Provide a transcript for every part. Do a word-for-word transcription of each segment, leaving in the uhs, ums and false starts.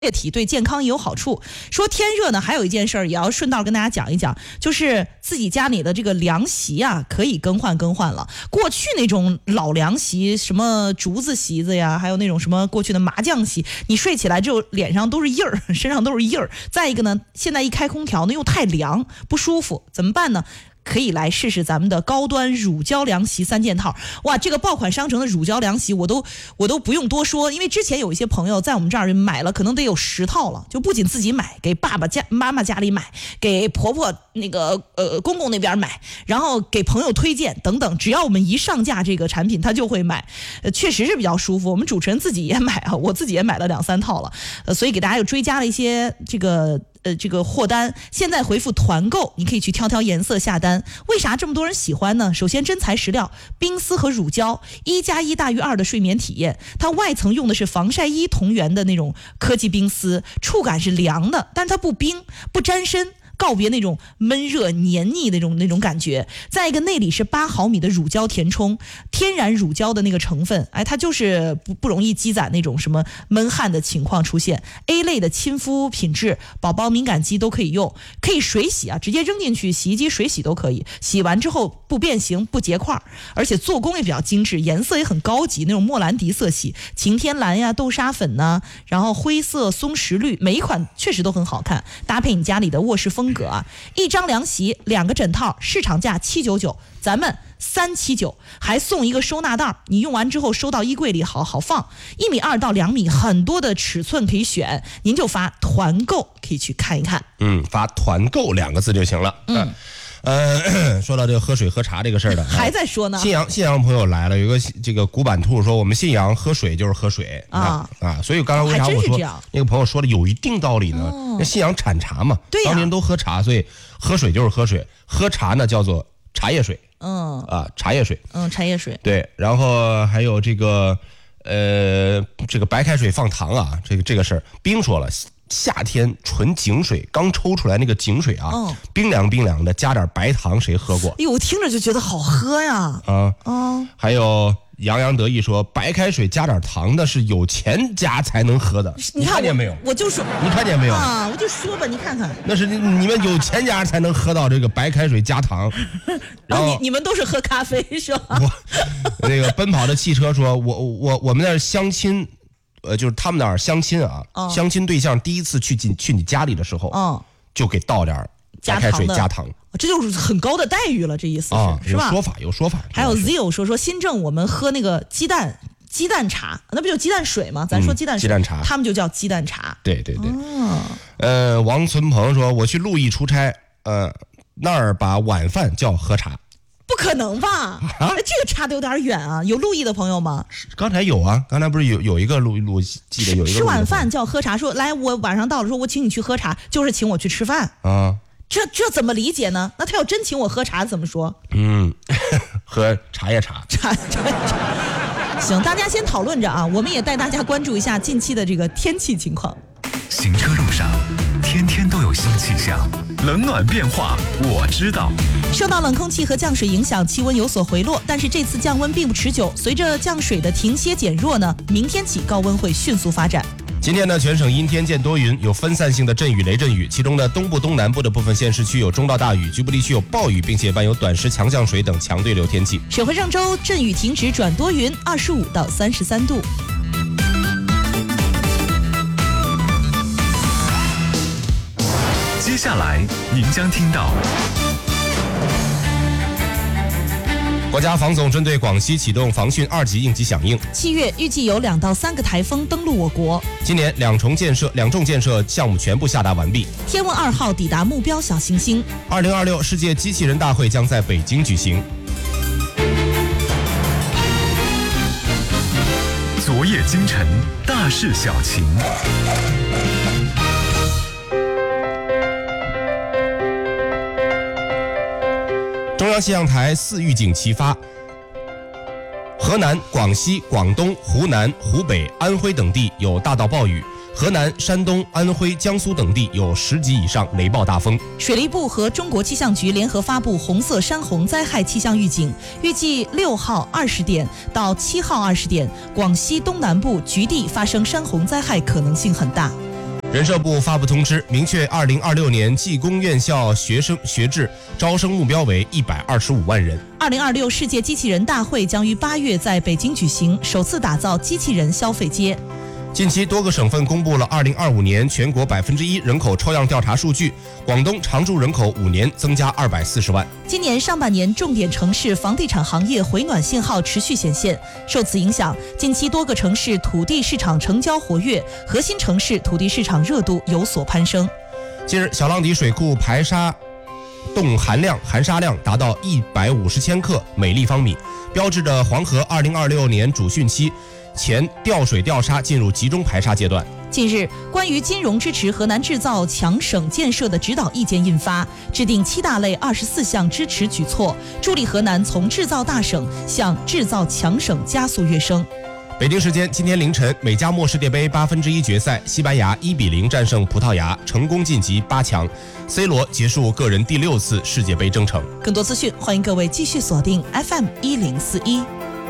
液体对健康也有好处。说天热呢，还有一件事儿也要顺道跟大家讲一讲，就是自己家里的这个凉席啊，可以更换更换了。过去那种老凉席，什么竹子席子呀，还有那种什么过去的麻将席，你睡起来就脸上都是印儿，身上都是印儿。再一个呢，现在一开空调呢又太凉，不舒服，怎么办呢？可以来试试咱们的高端乳胶凉席三件套。哇，这个爆款商城的乳胶凉席我都我都不用多说，因为之前有一些朋友在我们这儿买了可能得有十套了，就不仅自己买，给爸爸家妈妈家里买，给婆婆那个呃公公那边买，然后给朋友推荐等等，只要我们一上架这个产品他就会买。呃确实是比较舒服，我们主持人自己也买啊，我自己也买了两三套了。呃所以给大家又追加了一些这个呃，这个货单，现在回复团购，你可以去挑挑颜色下单。为啥这么多人喜欢呢？首先真材实料，冰丝和乳胶，一加一大于二的睡眠体验。它外层用的是防晒衣同源的那种科技冰丝，触感是凉的，但是它不冰，不沾身。告别那种闷热黏腻的那种那种感觉。再一个，内里是八毫米的乳胶填充，天然乳胶的那个成分，哎，它就是不不容易积攒那种什么闷汗的情况出现。A 类的亲肤品质，宝宝敏感肌都可以用，可以水洗啊，直接扔进去洗衣机水洗都可以。洗完之后不变形不结块，而且做工也比较精致，颜色也很高级，那种莫兰迪色系，晴天蓝呀、豆沙粉呐、啊，然后灰色、松石绿，每一款确实都很好看，搭配你家里的卧室风格啊。一张凉席两个枕套，市场价七九九，咱们三七九，还送一个收纳袋，你用完之后收到衣柜里好好放。一米二到两米，很多的尺寸可以选，您就发团购可以去看一看。 嗯，发团购两个字就行了。嗯。呃，说到这个喝水喝茶这个事儿的， 还在说呢。 信阳信阳朋友来了，有个这个古板兔说，我们信阳喝水就是喝水啊啊，所以刚才为啥我说那个朋友说的有一定道理呢？那、哦、信阳产茶嘛， 对、啊， 当年都喝茶，所以喝水就是喝水，喝茶呢叫做茶叶水。 嗯啊，茶叶水， 嗯，茶叶水。 对，然后还有这个呃，这个白开水放糖啊，这个这个事儿，冰说了。夏天纯井水刚抽出来那个井水啊、哦，冰凉冰凉的，加点白糖，谁喝过？ 哎呦，我听着就觉得好喝呀！ 啊，哦，还有洋洋得意说，白开水加点糖的是有钱家才能喝的，你看见没有？ 我就说， 你看见没有啊？我就说吧，你看看， 那是你们有钱家才能喝到这个白开水加糖。 然后、啊、你你们都是喝咖啡是吧？ 我那个奔跑的汽车说，我我我们那相亲。呃，就是他们那儿相亲啊、哦，相亲对象第一次去进去你家里的时候，哦，就给倒点白开水加糖， 这就是很高的待遇了，这意思是、 啊、 是吧？ 有说法，有说法。 还有 Zio 说说新政我们喝那个鸡蛋鸡蛋茶，那不就鸡蛋水吗？咱说鸡蛋水、 嗯、鸡蛋茶， 他们就叫鸡蛋茶。 对对对。哦、呃，王存鹏说我去鹿邑出差，呃，那儿把晚饭叫喝茶。 不可能吧？啊，这个差的有点远啊！有鹿邑的朋友吗？ 刚才有啊，刚才不是有有一个鹿鹿记得有一个吃晚饭叫喝茶，说来我晚上到了，说我请你去喝茶，就是请我去吃饭啊。 这这怎么理解呢？那他要真请我喝茶怎么说？ 嗯，喝茶叶茶。 茶茶茶。行，大家先讨论着啊，我们也带大家关注一下近期的这个天气情况。 行车路上，天天都有新气象，冷暖变化我知道。 受到冷空气和降水影响，气温有所回落，但是这次降温并不持久。随着降水的停歇减弱呢，明天起高温会迅速发展。 今天呢，全省阴天见多云，有分散性的阵雨、雷阵雨，其中呢，东部、东南部的部分县市区有中到大雨，局部地区有暴雨，并且伴有短时强降水等强对流天气。 省会上周阵雨停止转多云，二十五到三十三度。 接下来您将听到。 国家防总针对广西启动防汛二级应急响应。 七月预计有两到三个台风登陆我国。 今年两重建设两重建设项目全部下达完毕。 天问二号抵达目标小行星。 二零二六世界机器人大会将在北京举行。 昨夜今晨，大事小情。 中央气象台四预警齐发，河南、广西、广东、湖南、湖北、安徽等地有大到暴雨，河南、山东、安徽、江苏等地有十级以上雷暴大风。 水利部和中国气象局联合发布红色山洪灾害气象预警，预计六号二十点到七号二十点，广西东南部局地发生山洪灾害可能性很大。 人社部发布通知，明确二零二六年技工院校学生学制招生目标为一百二十五万人。 二零二六世界机器人大会将于八月在北京举行，首次打造机器人消费街。 近期多个省份公布了二零二五年全国百分之一人口抽样调查数据，广东常住人口五年增加二百四十万。 今年上半年重点城市房地产行业回暖信号持续显现，受此影响，近期多个城市土地市场成交活跃，核心城市土地市场热度有所攀升。 近日，小浪底水库排沙冻含量含沙量达到一百五十千克每立方米，标志着黄河二零二六年主汛期前调水调沙进入集中排沙阶段。 近日，关于金融支持河南制造强省建设的指导意见印发，制定七大类二十四项支持举措，助力河南从制造大省向制造强省加速跃升。 北京时间今天凌晨，美加墨世界杯八分之一决赛，西班牙一比零战胜葡萄牙，成功晋级八强。C 罗结束个人第六次世界杯征程。 更多资讯，欢迎各位继续锁定 F M 一零四一。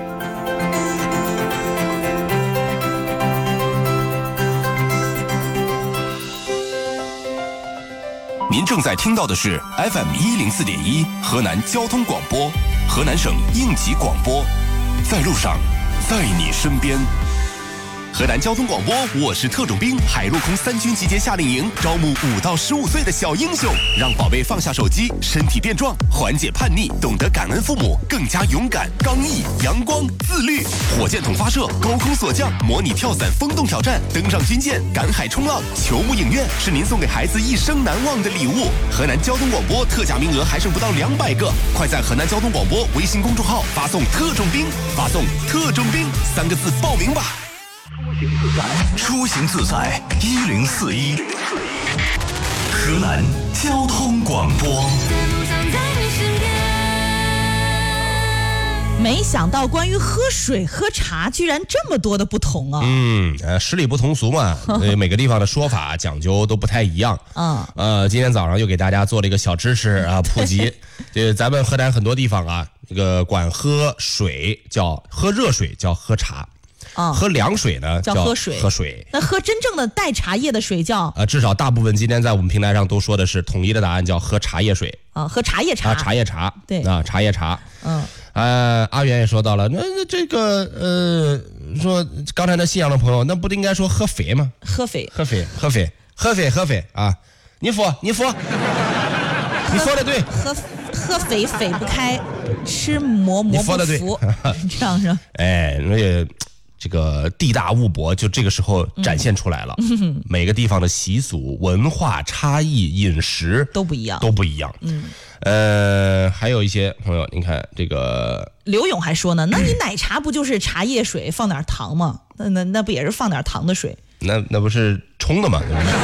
您正在听到的是 F M 一零四点一河南交通广播，河南省应急广播，在路上，在你身边。河南交通广播，我是特种兵，海陆空三军集结夏令营，招募五到十五岁的小英雄，让宝贝放下手机，身体变壮，缓解叛逆，懂得感恩父母，更加勇敢、刚毅、阳光、自律。火箭筒发射，高空锁降，模拟跳伞、风洞挑战，登上军舰，赶海冲浪，球幕影院是您送给孩子一生难忘的礼物。河南交通广播特价名额还剩不到两百个，快在河南交通广播微信公众号发送“特种兵”，发送“特种兵”三个字报名吧。 出行自在一零四一，河南交通广播。 没想到关于喝水喝茶居然这么多的不同啊！ 嗯，呃，十里不同俗嘛，呃，每个地方的说法讲究都不太一样。 嗯， 呃，今天早上又给大家做了一个小知识啊普及，这咱们河南很多地方啊，这个管喝水叫喝热水叫喝茶。 啊、 喝凉水呢叫喝水， 喝水。 那喝真正的带茶叶的水叫呃，至少大部分今天在我们平台上都说的是统一的答案，叫喝茶叶水啊，喝茶叶茶啊，茶叶茶， 对啊，茶叶茶。 嗯， 呃，阿元也说到了，那那这个呃，说刚才那信阳的朋友，那不应该说喝肥吗？ 喝肥， 喝肥，喝肥，喝肥，喝肥啊！你服，你服，你说的对， 喝喝肥肥不开，吃馍馍不服，这样是？ 哎，那也。这个地大物博就这个时候展现出来了，嗯、每个地方的习俗、文化差异、饮食都不一样， 都不一样。嗯，呃，还有一些朋友，你看这个刘勇还说呢，那你奶茶不就是茶叶水放点糖吗？那那那不也是放点糖的水？ 那那不是冲的吗？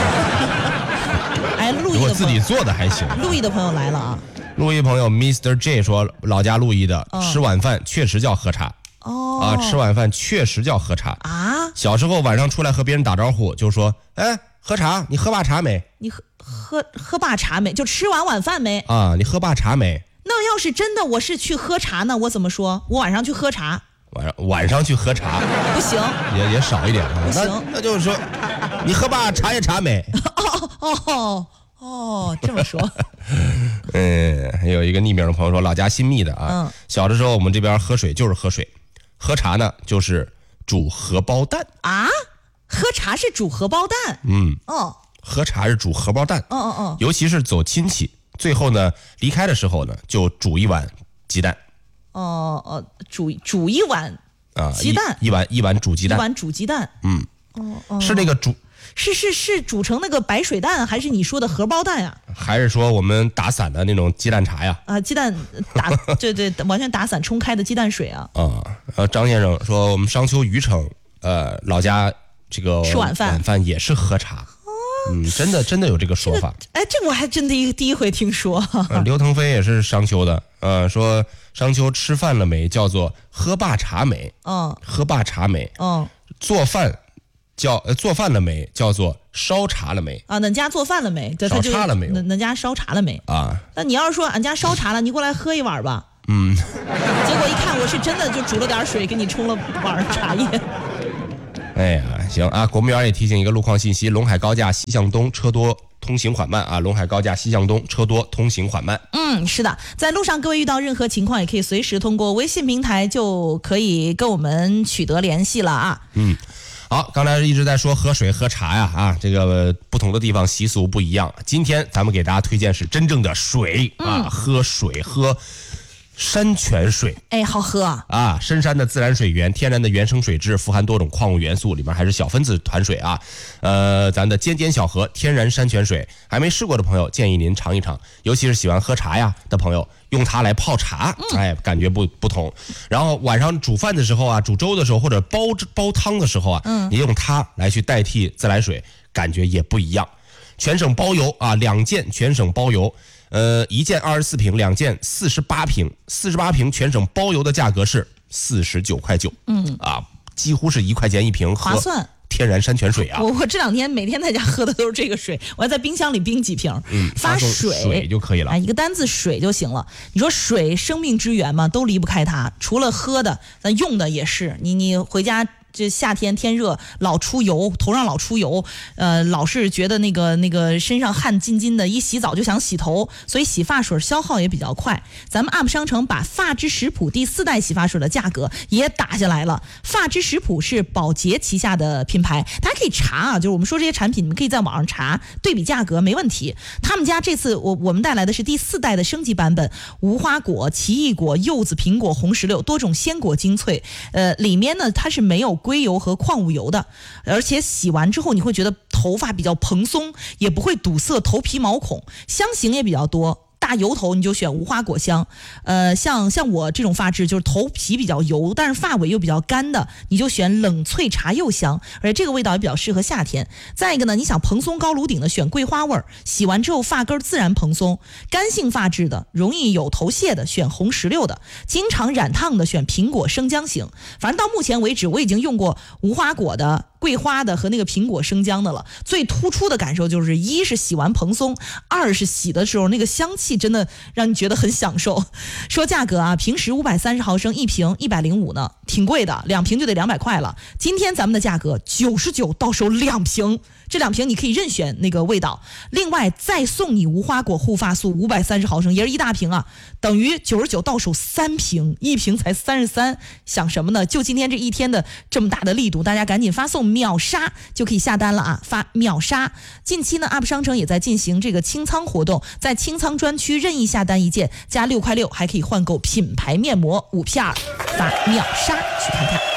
哎，陆毅的如果自己做的还行。 陆毅的朋友来了啊！ 陆毅朋友 mister J 说，老家陆毅的、嗯、吃晚饭确实叫喝茶。 哦啊，吃晚饭确实叫喝茶啊！ 小时候晚上出来和别人打招呼，就说：“哎，喝茶，你喝罢茶没？ 你喝喝喝罢茶没？就吃完晚饭没？ 啊，你喝罢茶没？ 那要是真的我是去喝茶呢，我怎么说？我晚上去喝茶。 晚上晚上去喝茶不行， 也也少一点。 不行， 那, 那就是说，你喝罢茶叶茶没？ 哦哦哦，这么说。 嗯，还有一个匿名的朋友说，老家新密的啊，嗯、小的时候我们这边喝水就是喝水。喝茶呢，就是煮荷包蛋啊！喝茶是煮荷包蛋， 嗯， 哦， 喝茶是煮荷包蛋， 哦哦哦， 尤其是走亲戚，最后呢离开的时候呢，就煮一碗鸡蛋， 哦哦，煮煮一碗啊鸡蛋， 一, 一碗一碗煮鸡蛋， 一碗煮鸡蛋， 嗯， 哦哦， 是那个煮。 是是是煮成那个白水蛋，还是你说的荷包蛋呀？ 还是说我们打散的那种鸡蛋茶呀？ 啊，鸡蛋打对对，完全打散冲开的鸡蛋水啊。 啊，呃，张先生说我们商丘余城，呃，老家这个吃晚饭晚饭也是喝茶。哦、嗯，真的真的有这个说法。 这个、哎，这我还真第一第一回听说。 呃、刘腾飞也是商丘的，呃，说商丘吃饭了没？叫做喝罢茶没？ 嗯， 喝罢茶没？ 嗯， 做饭。叫呃做饭了没？叫做烧茶了没？ 啊，恁家做饭了没？ 烧茶了没有？ 恁恁家烧茶了没？ 啊， 那你要是说俺家烧茶了，你过来喝一碗吧。 嗯。 结果一看，我是真的就煮了点水给你冲了碗茶叶。 哎呀，行啊，国务院也提醒一个路况信息：陇海高架西向东车多。通行缓慢啊，陇海高架西向东车多，通行缓慢。 嗯，是的，在路上各位遇到任何情况，也可以随时通过微信平台就可以跟我们取得联系了啊。 嗯，好，刚才一直在说喝水喝茶呀，啊，这个不同的地方习俗不一样。今天咱们给大家推荐是真正的水啊，嗯、喝水喝。山泉水， 哎，好喝啊！ 啊，深山的自然水源，天然的原生水质，富含多种矿物元素，里面还是小分子团水啊。呃，咱的尖尖小河天然山泉水，还没试过的朋友，建议您尝一尝，尤其是喜欢喝茶呀的朋友，用它来泡茶，哎，感觉不不同。然后晚上煮饭的时候啊，煮粥的时候或者煲煲汤的时候啊，嗯，你用它来去代替自来水，感觉也不一样。全省包邮啊，两件全省包邮。呃，一件二十四瓶，两件四十八瓶，四十八瓶全省包邮的价格是四十九块九，嗯啊，几乎是一块钱一瓶， 划算。 天然山泉水啊！ 我我这两天每天在家喝的都是这个水，我还在冰箱里冰几瓶， 嗯， 发水水就可以了， 哎，一个单字水就行了。你说水生命之源嘛，都离不开它，除了喝的，咱用的也是。你你回家。这夏天天热，老出油，头上老出油，呃，老是觉得那个那个身上汗津津的，一洗澡就想洗头，所以洗发水消耗也比较快。咱们 U P 商城把发之食谱第四代洗发水的价格也打下来了。发之食谱是宝洁旗下的品牌，大家可以查啊，就是我们说这些产品，你们可以在网上查对比价格，没问题。他们家这次我我们带来的是第四代的升级版本，无花果、奇异果、柚子、苹果、红石榴多种鲜果精粹，呃，里面呢它是没有硅油和矿物油的，而且洗完之后你会觉得头发比较蓬松，也不会堵塞头皮毛孔，香型也比较多。大油头你就选无花果香，呃，像像我这种发质就是头皮比较油，但是发尾又比较干的，你就选冷萃茶柚香，而且这个味道也比较适合夏天。再一个呢，你想蓬松高颅顶的，选桂花味儿，洗完之后发根自然蓬松。干性发质的，容易有头屑的，选红石榴的；经常染烫的，选苹果生姜型。反正到目前为止，我已经用过无花果的、桂花的和那个苹果生姜的了。最突出的感受就是，一是洗完蓬松，二是洗的时候那个香气真的让你觉得很享受。说价格啊，平时五百三十毫升一瓶一百零五呢，挺贵的，两瓶就得两百块了。今天咱们的价格九十九到手两瓶，这两瓶你可以任选那个味道，另外再送你无花果护发素五百三十毫升，也是一大瓶啊，等于九十九到手三瓶，一瓶才三十三，想什么呢？就今天这一天的这么大的力度，大家赶紧发送秒杀就可以下单了啊！发秒杀。近期呢 ，U P 商城也在进行这个清仓活动，在清仓专区任意下单一件加六块六，还可以换购品牌面膜五片儿，发秒杀去看看。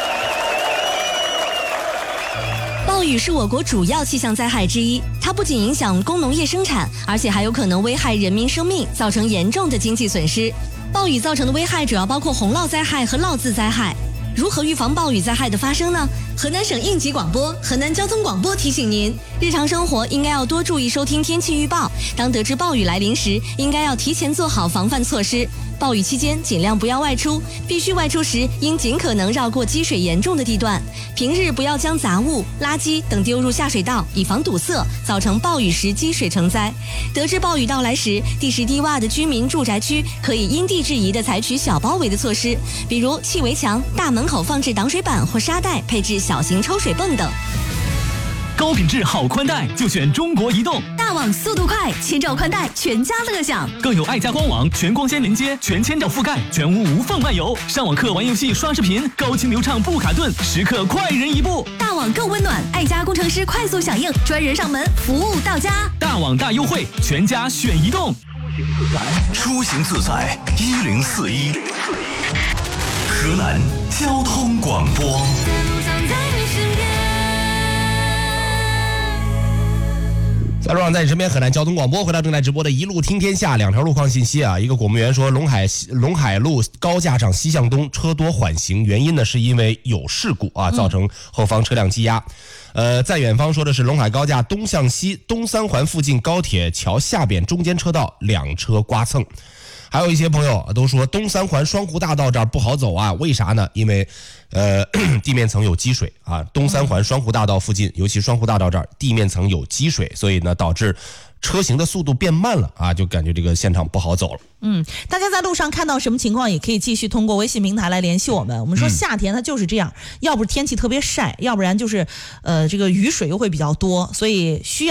暴雨是我国主要气象灾害之一，它不仅影响工农业生产，而且还有可能危害人民生命，造成严重的经济损失。暴雨造成的危害主要包括洪涝灾害和涝渍灾害。如何预防暴雨灾害的发生呢？河南省应急广播、河南交通广播提醒您，日常生活应该要多注意收听天气预报。当得知暴雨来临时，应该要提前做好防范措施。暴雨期间尽量不要外出，必须外出时应尽可能绕过积水严重的地段。平日不要将杂物、垃圾等丢入下水道，以防堵塞，造成暴雨时积水成灾。得知暴雨到来时，地势低洼的居民住宅区可以因地制宜地采取小包围的措施，比如砌围墙、大门口放置挡水板或沙袋，配置小型抽水泵等。 高品质好宽带就选中国移动， 大网速度快，千兆宽带全家乐享， 更有爱家官网全光纤连接、全千兆覆盖，全屋无缝漫游。上网课、玩游戏、刷视频，高清流畅不卡顿，时刻快人一步。 大网更温暖，爱家工程师快速响应，专人上门，服务到家。 大网大优惠，全家选移动。 出行自在一零四一，河南交通广播。 在路上，在你身边，河南交通广播回到正在直播的一路听天下，两条路况信息啊。一个果务员说，陇海陇海路高架上西向东车多缓行，原因呢是因为有事故啊，造成后方车辆积压。呃，在远方说的是陇海高架东向西东三环附近高铁桥下边中间车道两车刮蹭。 还有一些朋友都说东三环双湖大道这儿不好走啊，为啥呢？因为呃地面层有积水啊，东三环双湖大道附近，尤其双湖大道这儿地面层有积水，所以呢导致车行的速度变慢了啊，就感觉这个现场不好走了。 嗯，大家在路上看到什么情况，也可以继续通过微信平台来联系我们。我们说夏天它就是这样，嗯、要不是天气特别晒，要不然就是呃这个雨水又会比较多，所以需要。